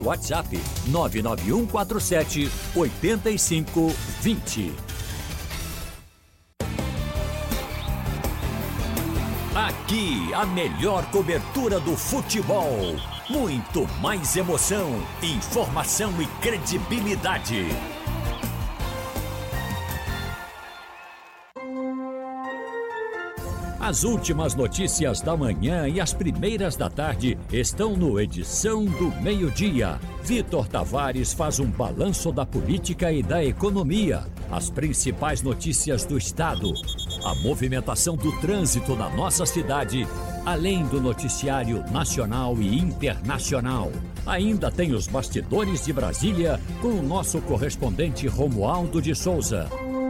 WhatsApp 99147-8520. Aqui, a melhor cobertura do futebol. Muito mais emoção, informação e credibilidade. As últimas notícias da manhã e as primeiras da tarde estão no Edição do Meio-Dia. Vitor Tavares faz um balanço da política e da economia, as principais notícias do estado, a movimentação do trânsito na nossa cidade, além do noticiário nacional e internacional. Ainda tem os bastidores de Brasília com o nosso correspondente Romualdo de Souza.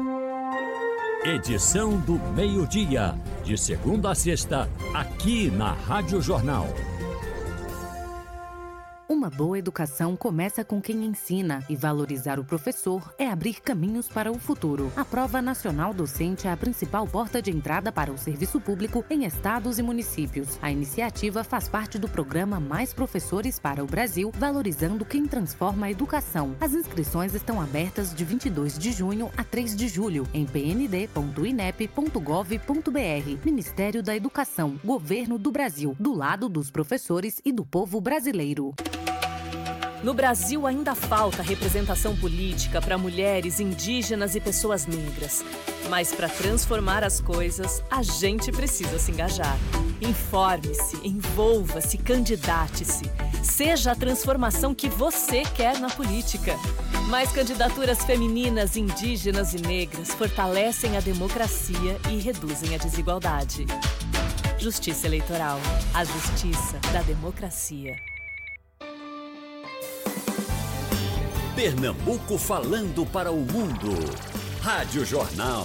Edição do Meio-Dia, de segunda a sexta, aqui na Rádio Jornal. Uma boa educação começa com quem ensina, e valorizar o professor é abrir caminhos para o futuro. A Prova Nacional Docente é a principal porta de entrada para o serviço público em estados e municípios. A iniciativa faz parte do programa Mais Professores para o Brasil, valorizando quem transforma a educação. As inscrições estão abertas de 22 de junho a 3 de julho em pnd.inep.gov.br. Ministério da Educação, Governo do Brasil, do lado dos professores e do povo brasileiro. No Brasil ainda falta representação política para mulheres, indígenas e pessoas negras. Mas para transformar as coisas, a gente precisa se engajar. Informe-se, envolva-se, candidate-se. Seja a transformação que você quer na política. Mais candidaturas femininas, indígenas e negras fortalecem a democracia e reduzem a desigualdade. Justiça Eleitoral. A justiça da democracia. Pernambuco falando para o mundo. Rádio Jornal.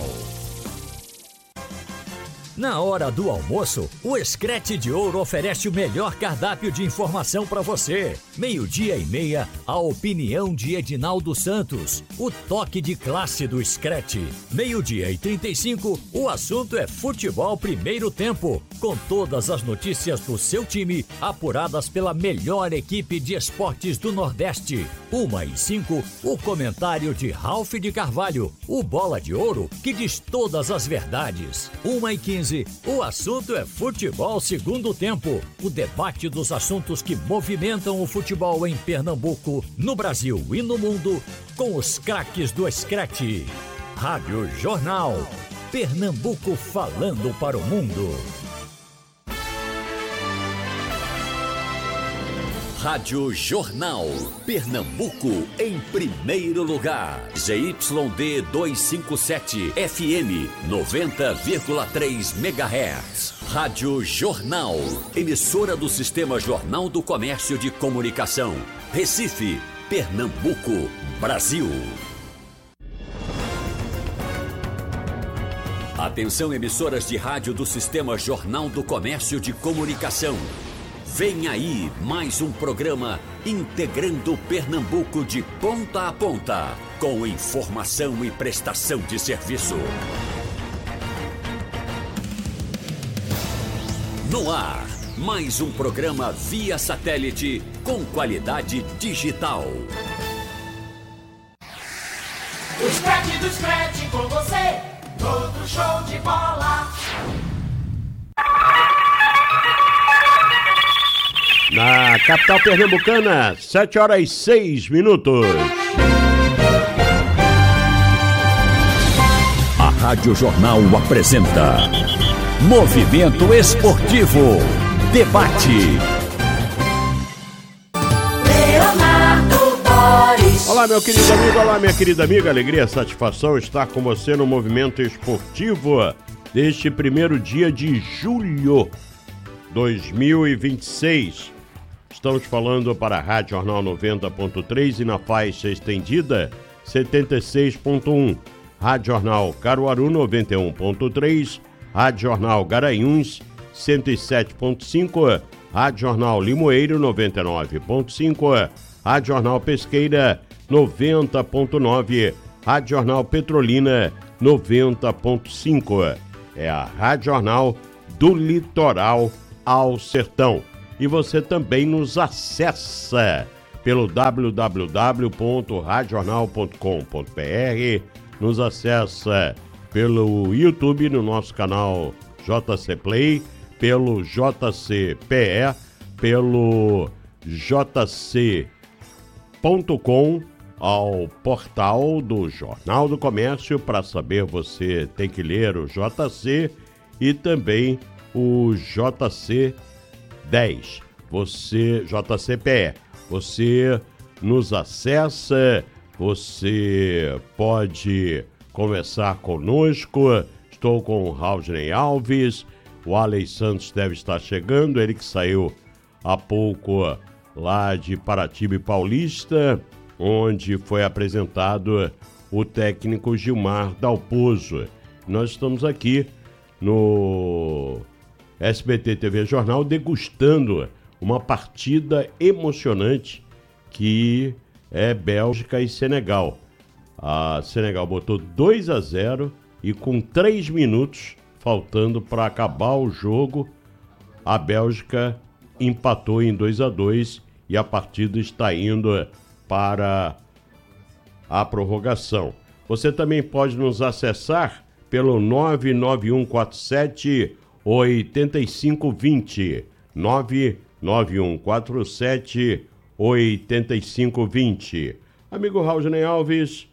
Na hora do almoço, o Screte de Ouro oferece o melhor cardápio de informação para você. 12:30, a opinião de Edinaldo Santos. O toque de classe do Screte. 12:35, o assunto é futebol primeiro tempo. Com todas as notícias do seu time, apuradas pela melhor equipe de esportes do Nordeste. 1:05, o comentário de Ralph de Carvalho. O Bola de Ouro, que diz todas as verdades. 1:15, o assunto é futebol segundo tempo. O debate dos assuntos que movimentam o futebol em Pernambuco, no Brasil e no mundo, com os craques do Screte. Rádio Jornal. Pernambuco falando para o mundo. Rádio Jornal. Pernambuco em primeiro lugar. ZYD 257 FM 90,3 MHz. Rádio Jornal. Emissora do Sistema Jornal do Comércio de Comunicação. Recife, Pernambuco, Brasil. Atenção, emissoras de rádio do Sistema Jornal do Comércio de Comunicação. Vem aí mais um programa integrando Pernambuco de ponta a ponta, com informação e prestação de serviço. No ar, mais um programa via satélite com qualidade digital. O Screte do Screte com você, todo show de bola. Na capital pernambucana, 7h06. A Rádio Jornal apresenta Movimento Esportivo. Debate. Leonardo Boris. Olá, meu querido amigo, olá, minha querida amiga. Alegria, satisfação estar com você no Movimento Esportivo deste primeiro dia de julho 2026. Estamos falando para a Rádio Jornal 90.3 e na faixa estendida 76.1. Rádio Jornal Caruaru 91.3. Rádio Jornal Garanhuns 107.5. Rádio Jornal Limoeiro 99.5. Rádio Jornal Pesqueira 90.9. Rádio Jornal Petrolina 90.5. É a Rádio Jornal do Litoral ao Sertão. E você também nos acessa pelo www.radiojornal.com.br, nos acessa pelo YouTube no nosso canal JC Play, pelo JCPE, pelo jc.com, ao portal do Jornal do Comércio. Para saber, você tem que ler o JC e também o JC10, JCPE. Você nos acessa, você pode conversar conosco. Estou com o Raulney Alves, o Alex Santos deve estar chegando, ele que saiu há pouco lá de Paratiba Paulista, onde foi apresentado o técnico Gilmar Dalpozo. Nós estamos aqui no SBT TV Jornal degustando uma partida emocionante que é Bélgica e Senegal. A Senegal botou 2-0 e com 3 minutos faltando para acabar o jogo, a Bélgica empatou em 2-2 e a partida está indo para a prorrogação. Você também pode nos acessar pelo 99147 8520, 99147 8520. Amigo Raulney Alves,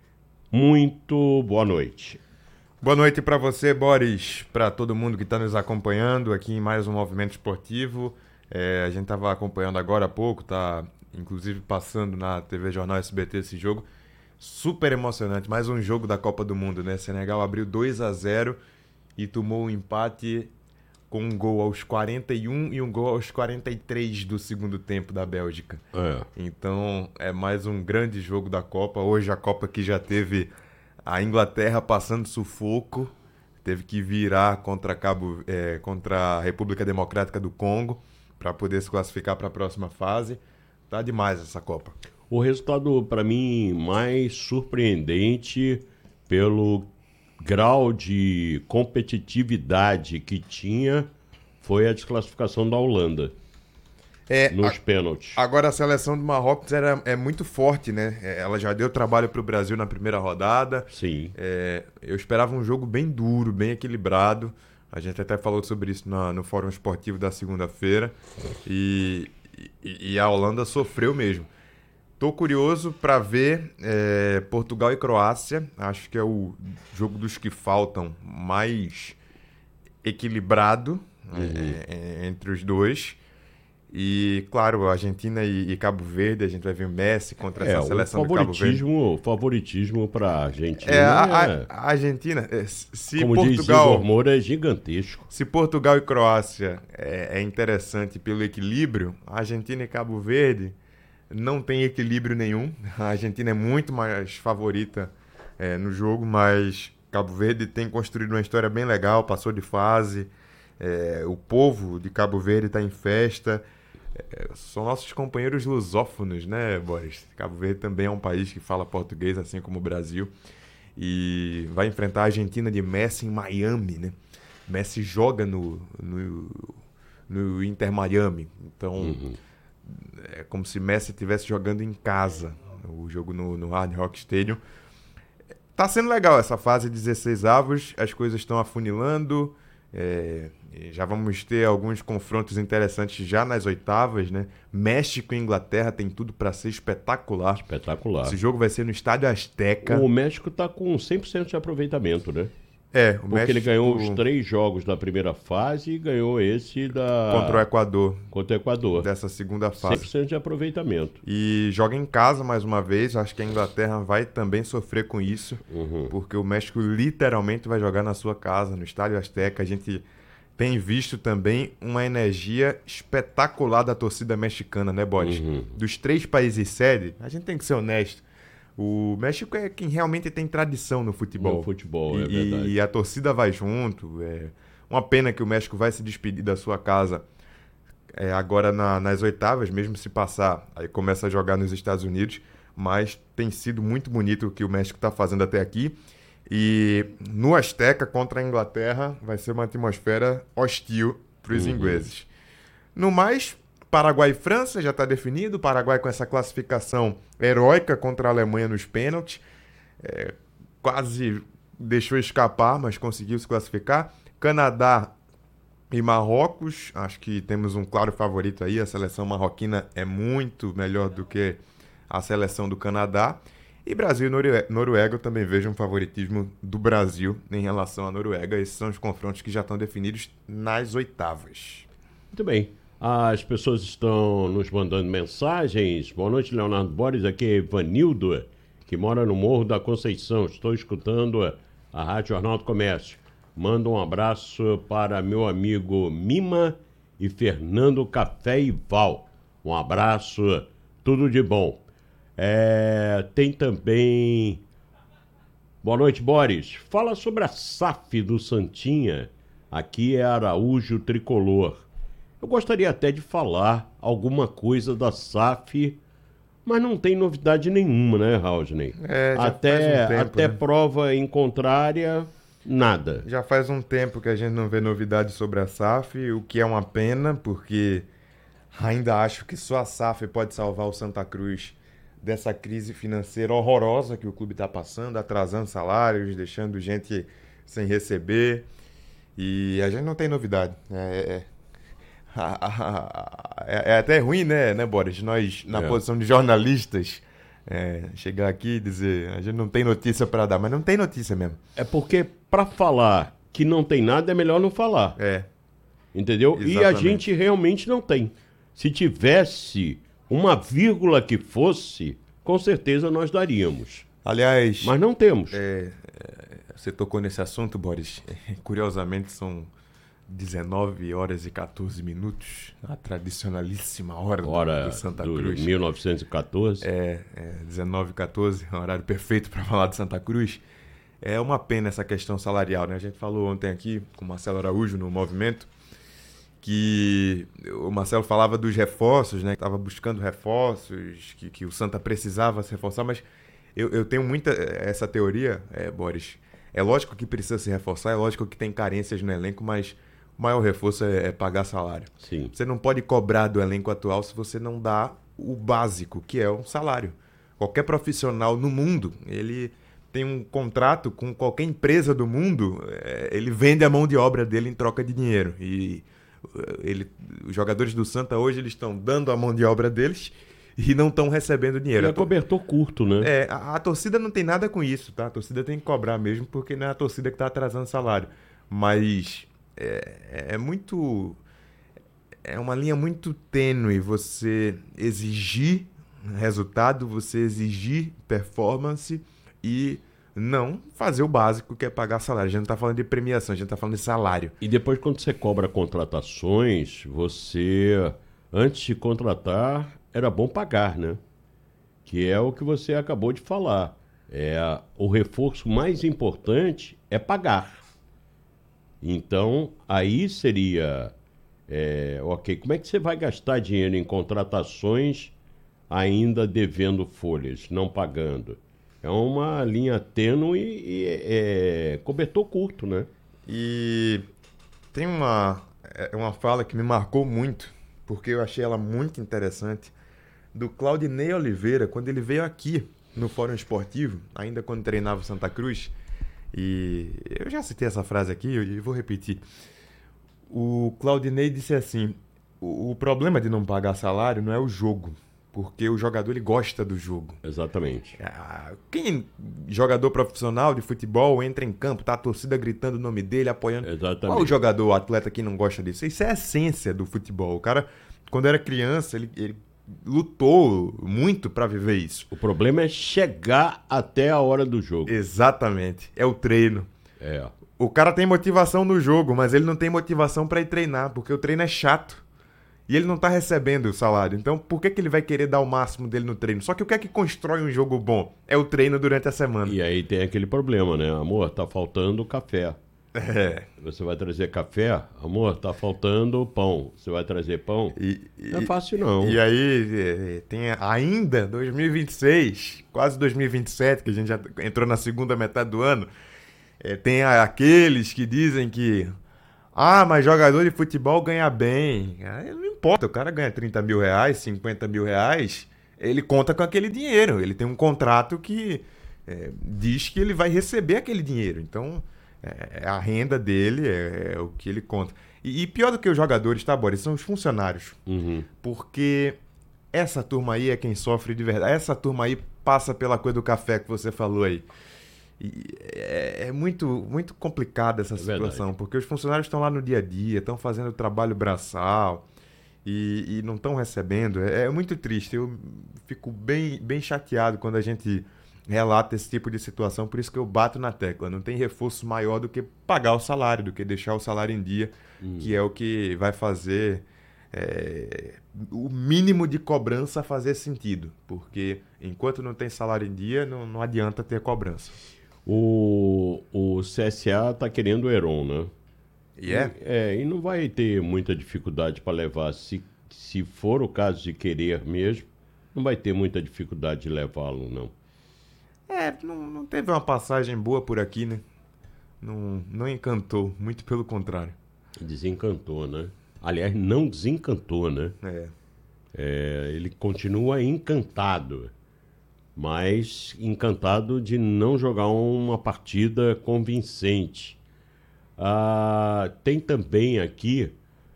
muito boa noite. Boa noite para você, Boris, para todo mundo que está nos acompanhando aqui em mais um Movimento Esportivo. A gente estava acompanhando agora há pouco, tá inclusive passando na TV Jornal SBT esse jogo. Super emocionante, mais um jogo da Copa do Mundo, né? Senegal abriu 2-0 e tomou um empate com um gol aos 41 e um gol aos 43 do segundo tempo da Bélgica. Então é mais um grande jogo da Copa. Hoje a Copa que já teve a Inglaterra passando sufoco, teve que virar contra a República Democrática do Congo para poder se classificar para a próxima fase. Tá demais essa Copa. O resultado, para mim, mais surpreendente pelo grau de competitividade que tinha foi a desclassificação da Holanda nos pênaltis. Agora a seleção do Marrocos é muito forte, né? Ela já deu trabalho para o Brasil na primeira rodada. Sim. Eu esperava um jogo bem duro, bem equilibrado. A gente até falou sobre isso no Fórum Esportivo da segunda-feira. E a Holanda sofreu mesmo. Tô curioso para ver Portugal e Croácia. Acho que é o jogo dos que faltam mais equilibrado entre os dois. E, claro, Argentina e Cabo Verde, a gente vai ver o Messi contra essa seleção do Cabo Verde. O favoritismo para a Argentina. A Argentina, se como Portugal, diz Igor Moura, é gigantesco. Se Portugal e Croácia é interessante pelo equilíbrio, a Argentina e Cabo Verde não tem equilíbrio nenhum. A Argentina é muito mais favorita no jogo, mas Cabo Verde tem construído uma história bem legal, passou de fase. O povo de Cabo Verde está em festa. São nossos companheiros lusófonos, né, Boris? Cabo Verde também é um país que fala português, assim como o Brasil. E vai enfrentar a Argentina de Messi em Miami, né? Messi joga no Inter Miami. Então, é como se Messi estivesse jogando em casa. O jogo no Hard Rock Stadium. Tá sendo legal essa fase de 16 avos. As coisas estão afunilando. Já vamos ter alguns confrontos interessantes já nas oitavas, né? México e Inglaterra tem tudo para ser espetacular. Espetacular. Esse jogo vai ser no Estádio Azteca. O México tá com 100% de aproveitamento, né? O Porque México... ele ganhou os 3 jogos da primeira fase e ganhou esse contra o Equador. Contra o Equador. Dessa segunda fase. 100% de aproveitamento. E joga em casa mais uma vez. Acho que a Inglaterra vai também sofrer com isso. Porque o México literalmente vai jogar na sua casa, no Estádio Azteca. A gente tem visto também uma energia espetacular da torcida mexicana, né, Boris? Dos 3 países sede, a gente tem que ser honesto. O México é quem realmente tem tradição no futebol. No futebol, é verdade. E a torcida vai junto. É uma pena que o México vai se despedir da sua casa agora nas oitavas, mesmo se passar, aí começa a jogar nos Estados Unidos. Mas tem sido muito bonito o que o México está fazendo até aqui. E no Azteca contra a Inglaterra vai ser uma atmosfera hostil para os ingleses. No mais, Paraguai e França já está definido. O Paraguai com essa classificação heróica contra a Alemanha nos pênaltis. Quase deixou escapar, mas conseguiu se classificar. Canadá e Marrocos, acho que temos um claro favorito aí. A seleção marroquina é muito melhor do que a seleção do Canadá. E Brasil e Noruega, eu também vejo um favoritismo do Brasil em relação à Noruega. Esses são os confrontos que já estão definidos nas oitavas. Muito bem. As pessoas estão nos mandando mensagens. Boa noite, Leonardo Borges. Aqui é Ivanildo, que mora no Morro da Conceição. Estou escutando a Rádio Jornal do Comércio. Mando um abraço para meu amigo Mima e Fernando Café e Val. Um abraço, tudo de bom. Tem também... Boa noite, Boris. Fala sobre a SAF do Santinha. Aqui é Araújo Tricolor. Eu gostaria até de falar alguma coisa da SAF, mas não tem novidade nenhuma, né, Raulney? Até prova em contrária, nada. Já faz um tempo que a gente não vê novidade sobre a SAF, o que é uma pena, porque ainda acho que só a SAF pode salvar o Santa Cruz dessa crise financeira horrorosa que o clube está passando, atrasando salários, deixando gente sem receber, e a gente não tem novidade. É até ruim, né, Boris? Nós, na posição de jornalistas, chegar aqui e dizer, a gente não tem notícia para dar, mas não tem notícia mesmo. É porque para falar que não tem nada é melhor não falar. Entendeu? Exatamente. E a gente realmente não tem. Se tivesse uma vírgula que fosse, com certeza nós daríamos. Aliás... Mas não temos. Você tocou nesse assunto, Boris. Curiosamente, são 19 horas e 14 minutos, a tradicionalíssima hora do Santa Cruz. 1914. 19h14, um horário perfeito para falar de Santa Cruz. É uma pena essa questão salarial, né? A gente falou ontem aqui com o Marcelo Araújo no Movimento, que o Marcelo falava dos reforços, né? Estava buscando reforços, que o Santa precisava se reforçar, mas eu tenho muita essa teoria, Boris. É lógico que precisa se reforçar, é lógico que tem carências no elenco, mas o maior reforço é pagar salário. Sim. Você não pode cobrar do elenco atual se você não dá o básico, que é um salário. Qualquer profissional no mundo, ele tem um contrato com qualquer empresa do mundo, ele vende a mão de obra dele em troca de dinheiro. E os jogadores do Santa hoje eles estão dando a mão de obra deles e não estão recebendo dinheiro. E é cobertor curto, né? A torcida não tem nada com isso, tá? A torcida tem que cobrar mesmo, porque não é a torcida que está atrasando salário. Mas é uma linha muito tênue você exigir resultado, você exigir performance e não fazer o básico, que é pagar salário. A gente não está falando de premiação, a gente está falando de salário. E depois, quando você cobra contratações, você, antes de contratar, era bom pagar, né? Que é o que você acabou de falar. O reforço mais importante é pagar. Então, aí seria... ok, como é que você vai gastar dinheiro em contratações ainda devendo folhas, não pagando? É uma linha tênue e cobertor curto, né? E tem uma fala que me marcou muito, porque eu achei ela muito interessante, do Claudinei Oliveira, quando ele veio aqui no Fórum Esportivo, ainda quando treinava o Santa Cruz, e eu já citei essa frase aqui e vou repetir. O Claudinei disse assim, o problema de não pagar salário não é o jogo, porque o jogador ele gosta do jogo. Exatamente. Quem jogador profissional de futebol entra em campo, tá a torcida gritando o nome dele, apoiando. Exatamente. Qual o jogador, o atleta que não gosta disso? Isso é a essência do futebol. O cara, quando era criança, ele lutou muito para viver isso. O problema é chegar até a hora do jogo. Exatamente. É o treino. O cara tem motivação no jogo, mas ele não tem motivação para ir treinar, porque o treino é chato. E ele não tá recebendo o salário. Então, por que ele vai querer dar o máximo dele no treino? Só que o que é que constrói um jogo bom? É o treino durante a semana. E aí tem aquele problema, né? Amor, tá faltando café. Você vai trazer café? Amor, tá faltando pão. Você vai trazer pão? Não é fácil, não. E aí, tem ainda 2026, quase 2027, que a gente já entrou na segunda metade do ano. Tem aqueles que dizem que... mas jogador de futebol ganha bem. Não importa, o cara ganha 30 mil reais, 50 mil reais, ele conta com aquele dinheiro. Ele tem um contrato que diz que ele vai receber aquele dinheiro. Então, a renda dele é o que ele conta. E pior do que os jogadores, tá, Boris? São os funcionários. Uhum. Porque essa turma aí é quem sofre de verdade. Essa turma aí passa pela coisa do café que você falou aí. E é muito, muito complicada essa situação, verdade. porque os funcionários estão lá no dia a dia, estão fazendo trabalho braçal e não estão recebendo. É muito triste. Eu fico bem, bem chateado quando a gente relata esse tipo de situação, por isso que eu bato na tecla. Não tem reforço maior do que pagar o salário, do que deixar o salário em dia, que é o que vai fazer o mínimo de cobrança fazer sentido, porque enquanto não tem salário em dia, não adianta ter cobrança. O CSA está querendo o Heron, né? E não vai ter muita dificuldade para levar. Se for o caso de querer mesmo, não vai ter muita dificuldade de levá-lo, não. Não teve uma passagem boa por aqui, né? Não encantou, muito pelo contrário. Desencantou, né? Aliás, não desencantou, né? Ele continua encantado, mas encantado de não jogar uma partida convincente. Tem também aqui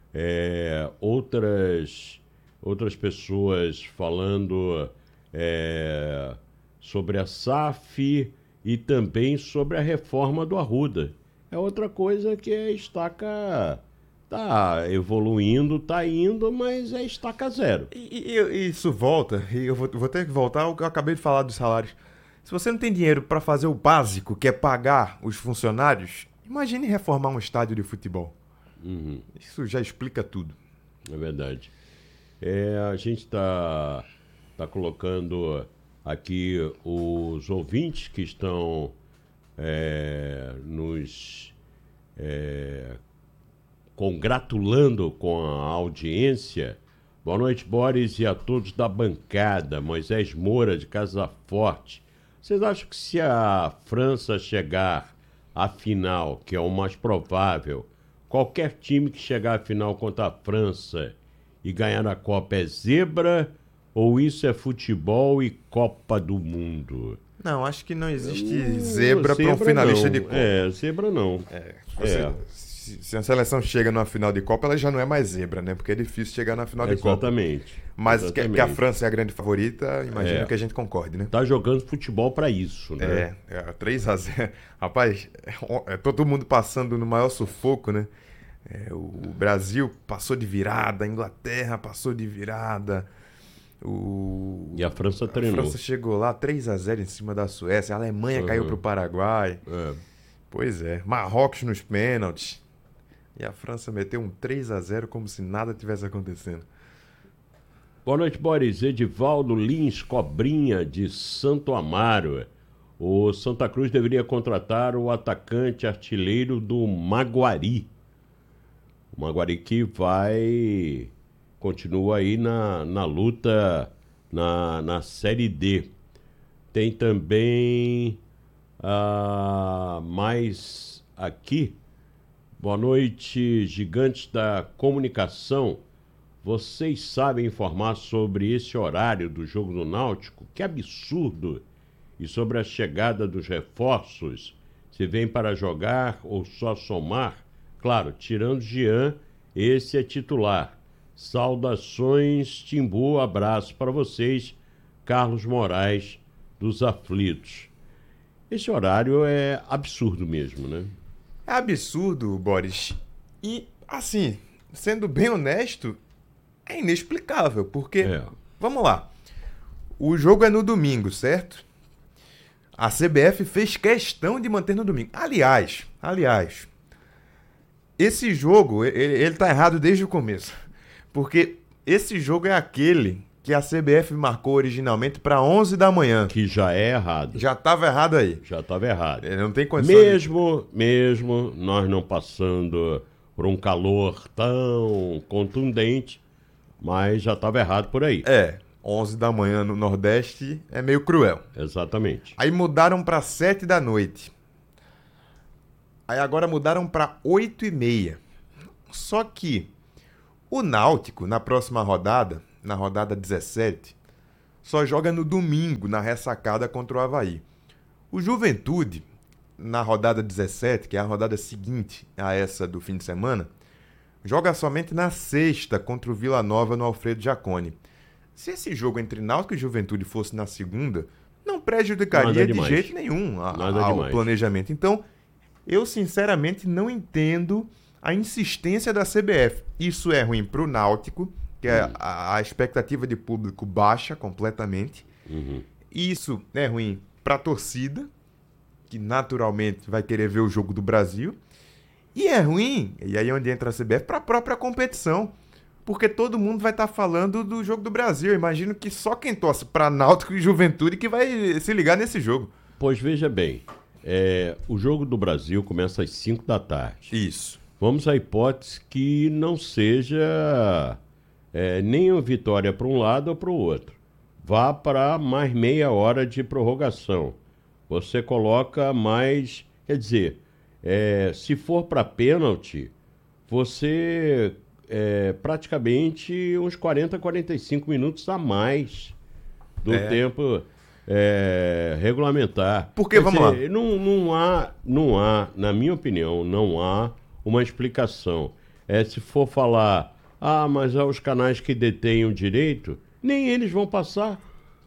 outras pessoas falando sobre a SAF e também sobre a reforma do Arruda. É outra coisa que a estaca tá evoluindo, tá indo, mas é estaca zero. E isso volta, e eu vou ter que voltar ao que eu acabei de falar dos salários. Se você não tem dinheiro para fazer o básico, que é pagar os funcionários, imagine reformar um estádio de futebol. Uhum. Isso já explica tudo. É verdade. A gente está colocando aqui os ouvintes que estão nos congratulando com a audiência. Boa noite, Boris, e a todos da bancada. Moisés Moura, de Casa Forte. Vocês acham que se a França chegar à final, que é o mais provável, qualquer time que chegar à final contra a França e ganhar a Copa é zebra, ou isso é futebol e Copa do Mundo? Não, acho que não existe zebra para um finalista de Copa. Zebra não. Se a seleção chega numa final de Copa, ela já não é mais zebra, né? Porque é difícil chegar na final de Copa. Mas que a França é a grande favorita, imagino que a gente concorde, né? Tá jogando futebol para isso, né? 3-0. Rapaz, todo mundo passando no maior sufoco, né? O Brasil passou de virada, a Inglaterra passou de virada. E a França treinou. A França chegou lá 3-0 em cima da Suécia, a Alemanha caiu pro Paraguai. Pois é, Marrocos nos pênaltis. E a França meteu um 3-0 como se nada tivesse acontecendo. Boa noite, Boris. Edivaldo Lins Cobrinha, de Santo Amaro. O Santa Cruz deveria contratar o atacante artilheiro do Maguari. O Maguari que continua aí na luta na Série D. Tem também mais aqui. Boa noite, gigantes da comunicação. Vocês sabem informar sobre esse horário do jogo do Náutico? Que absurdo! E sobre a chegada dos reforços? Se vem para jogar ou só somar? Claro, tirando Jean, esse é titular. Saudações, Timbu, abraço para vocês, Carlos Moraes, dos Aflitos. Esse horário é absurdo mesmo, né? É absurdo, Boris. E, assim, sendo bem honesto, é inexplicável, porque, vamos lá, o jogo é no domingo, certo? A CBF fez questão de manter no domingo. Aliás, esse jogo, ele tá errado desde o começo, porque esse jogo é aquele que a CBF marcou originalmente para 11 da manhã. Que já é errado. Já estava errado aí. Já estava errado. Não tem condição mesmo nós não passando por um calor tão contundente, mas já estava errado por aí. 11 da manhã no Nordeste é meio cruel. Exatamente. Aí mudaram para 7 da noite. Aí agora mudaram para 8h30. Só que O Náutico, na próxima rodada, na rodada 17, só joga no domingo, na ressacada contra o Avaí. O Juventude, na rodada 17, que é a rodada seguinte a essa do fim de semana, joga somente na sexta contra o Vila Nova no Alfredo Jaconi. Se esse jogo entre Náutico e Juventude fosse na segunda, não prejudicaria de jeito nenhum ao planejamento. Então, eu sinceramente não entendo a insistência da CBF. Isso é ruim para o Náutico, que a expectativa de público baixa completamente. Isso é ruim para a torcida, que naturalmente vai querer ver o jogo do Brasil. E é ruim, e aí é onde entra a CBF, para a própria competição. Porque todo mundo vai estar falando do jogo do Brasil. Eu imagino que só quem torce para Náutico e Juventude que vai se ligar nesse jogo. Pois veja bem, o jogo do Brasil começa às 5 da tarde. Isso. Vamos à hipótese que não seja nem uma vitória para um lado ou para o outro. Vá para mais meia hora de prorrogação. Você coloca mais... Quer dizer, se for para pênalti, você praticamente uns 40, 45 minutos a mais do tempo regulamentar. Porque, vamos lá. Não há, na minha opinião, não há uma explicação. Se for falar, mas há os canais que detêm o direito, nem eles vão passar.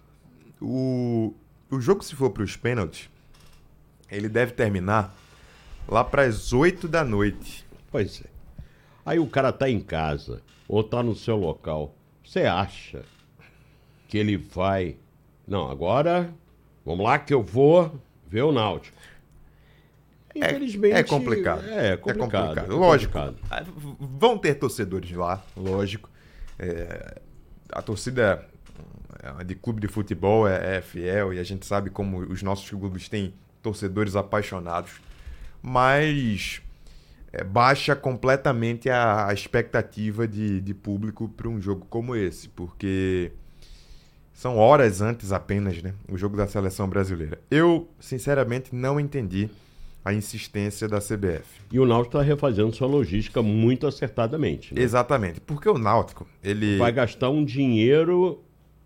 O jogo, se for para os pênaltis, ele deve terminar lá para as 8 da noite. Pois é. Aí o cara tá em casa, ou tá no seu local. Você acha que ele vai... Não, agora, vamos lá que eu vou ver o Náutico. Infelizmente... É complicado. É complicado. Lógico. Vão ter torcedores lá, lógico. A torcida de clube de futebol é fiel e a gente sabe como os nossos clubes têm torcedores apaixonados. Mas baixa completamente a expectativa de público para um jogo como esse, porque são horas antes apenas, né? O jogo da seleção brasileira. Eu, sinceramente, não entendi a insistência da CBF. E o Náutico está refazendo sua logística muito acertadamente, né? Exatamente, porque o Náutico, ele... vai gastar um dinheiro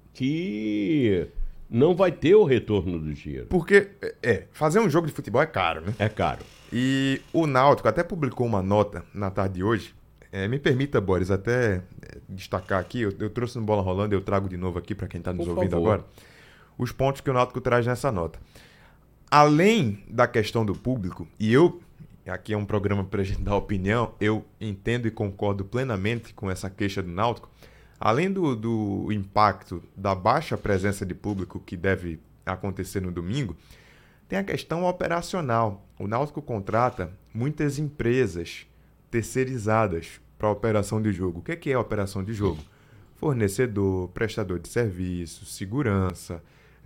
que não vai ter o retorno do dinheiro. Porque fazer um jogo de futebol é caro, né? É caro. E o Náutico até publicou uma nota na tarde de hoje. Me permita, Boris, até destacar aqui, eu trouxe no Bola Rolando, eu trago de novo aqui para quem está nos ouvindo agora, os pontos que o Náutico traz nessa nota. Além da questão do público, e aqui é um programa para a gente dar opinião, eu entendo e concordo plenamente com essa queixa do Náutico, além do impacto da baixa presença de público que deve acontecer no domingo, tem a questão operacional. O Náutico contrata muitas empresas terceirizadas para a operação de jogo. O que é a operação de jogo? Fornecedor, prestador de serviço, segurança,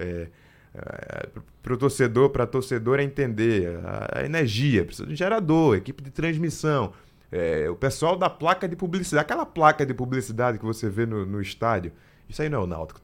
para a torcedora entender a energia, precisa de gerador, equipe de transmissão, o pessoal da placa de publicidade, aquela placa de publicidade que você vê no estádio, isso aí não é o Náutico,